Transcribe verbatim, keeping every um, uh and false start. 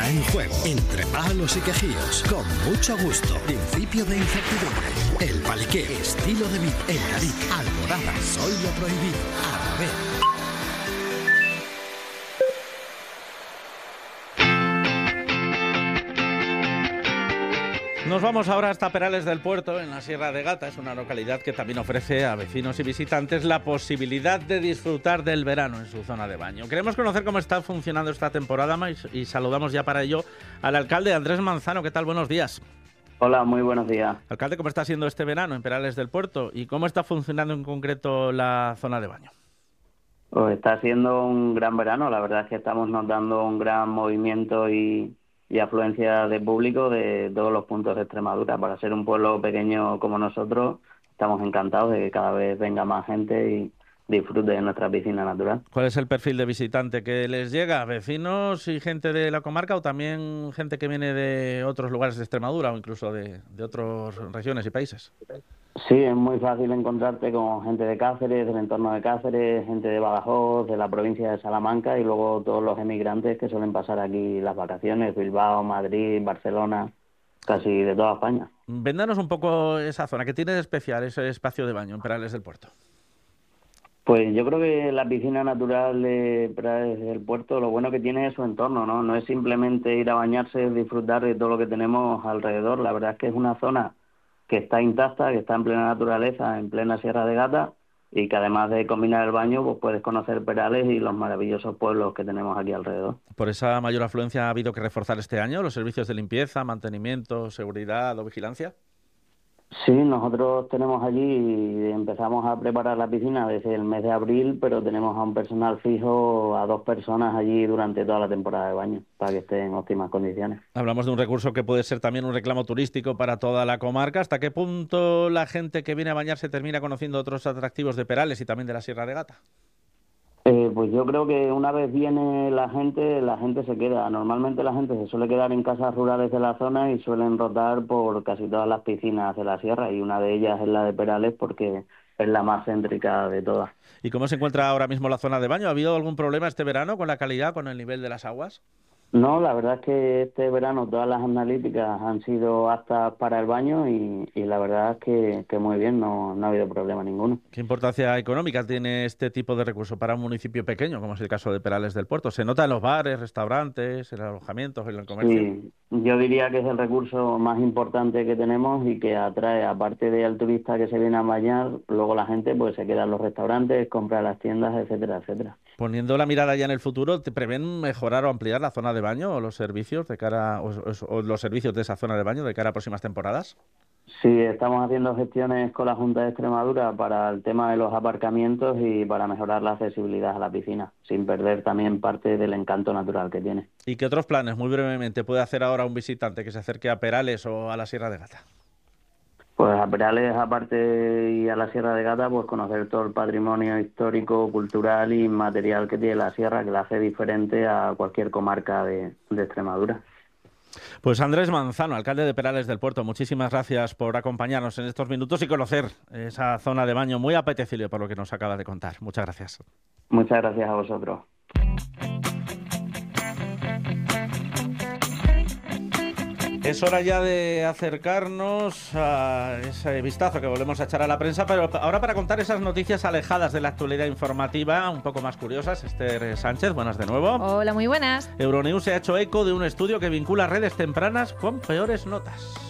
está en juego. Entre palos y quejíos, con mucho gusto. Principio de incertidumbre. El paliqué, estilo de vida. El Caribe, Alborada, soy lo prohibido. A ver. Nos vamos ahora hasta Perales del Puerto, en la Sierra de Gata. Es una localidad que también ofrece a vecinos y visitantes la posibilidad de disfrutar del verano en su zona de baño. Queremos conocer cómo está funcionando esta temporada y saludamos ya para ello al alcalde Andrés Manzano. ¿Qué tal? Buenos días. Hola, muy buenos días. Alcalde, ¿cómo está siendo este verano en Perales del Puerto y cómo está funcionando en concreto la zona de baño? Pues está siendo un gran verano. La verdad es que estamos notando un gran movimiento y... y afluencia de público de todos los puntos de Extremadura. Para ser un pueblo pequeño como nosotros, estamos encantados de que cada vez venga más gente y disfrute de nuestra piscina natural. ¿Cuál es el perfil de visitante que les llega? ¿Vecinos y gente de la comarca o también gente que viene de otros lugares de Extremadura o incluso de, de otras regiones y países? Sí, es muy fácil encontrarte con gente de Cáceres, del entorno de Cáceres, gente de Badajoz, de la provincia de Salamanca y luego todos los emigrantes que suelen pasar aquí las vacaciones, Bilbao, Madrid, Barcelona, casi de toda España. Véndanos un poco esa zona. ¿Qué tiene de especial ese espacio de baño en Perales del Puerto? Pues yo creo que la piscina natural de Perales del Puerto, lo bueno que tiene es su entorno, ¿no? No es simplemente ir a bañarse, es disfrutar de todo lo que tenemos alrededor. La verdad es que es una zona que está intacta, que está en plena naturaleza, en plena Sierra de Gata, y que además de combinar el baño, pues puedes conocer Perales y los maravillosos pueblos que tenemos aquí alrededor. ¿Por esa mayor afluencia ha habido que reforzar este año los servicios de limpieza, mantenimiento, seguridad o vigilancia? Sí, nosotros tenemos allí y empezamos a preparar la piscina desde el mes de abril, pero tenemos a un personal fijo, a dos personas allí durante toda la temporada de baño, para que esté en óptimas condiciones. Hablamos de un recurso que puede ser también un reclamo turístico para toda la comarca. ¿Hasta qué punto la gente que viene a bañarse termina conociendo otros atractivos de Perales y también de la Sierra de Gata? Eh, pues yo creo que una vez viene la gente, la gente se queda. Normalmente la gente se suele quedar en casas rurales de la zona y suelen rotar por casi todas las piscinas de la sierra, y una de ellas es la de Perales porque es la más céntrica de todas. ¿Y cómo se encuentra ahora mismo la zona de baño? ¿Ha habido algún problema este verano con la calidad, con el nivel de las aguas? No, la verdad es que este verano todas las analíticas han sido aptas para el baño y, y la verdad es que, que muy bien, no, no ha habido problema ninguno. ¿Qué importancia económica tiene este tipo de recurso para un municipio pequeño, como es el caso de Perales del Puerto? ¿Se nota en los bares, restaurantes, en los alojamientos, en el comercio? Sí, yo diría que es el recurso más importante que tenemos y que atrae, aparte del turista que se viene a bañar, luego la gente pues se queda en los restaurantes, compra en las tiendas, etcétera, etcétera. Poniendo la mirada ya en el futuro, ¿te prevén mejorar o ampliar la zona de baño o los servicios de cara o, o, o los servicios de esa zona de baño de cara a próximas temporadas? Sí, estamos haciendo gestiones con la Junta de Extremadura para el tema de los aparcamientos y para mejorar la accesibilidad a la piscina, sin perder también parte del encanto natural que tiene. ¿Y qué otros planes, muy brevemente, puede hacer ahora un visitante que se acerque a Perales o a la Sierra de Gata? Pues a Perales, aparte, y a la Sierra de Gata, pues conocer todo el patrimonio histórico, cultural y material que tiene la sierra, que la hace diferente a cualquier comarca de, de Extremadura. Pues Andrés Manzano, alcalde de Perales del Puerto, muchísimas gracias por acompañarnos en estos minutos y conocer esa zona de baño muy apetecible por lo que nos acaba de contar. Muchas gracias. Muchas gracias a vosotros. Es hora ya de acercarnos a ese vistazo que volvemos a echar a la prensa, pero ahora para contar esas noticias alejadas de la actualidad informativa, un poco más curiosas. Esther Sánchez, buenas de nuevo. Hola, muy buenas. Euronews se ha hecho eco de un estudio que vincula redes tempranas con peores notas.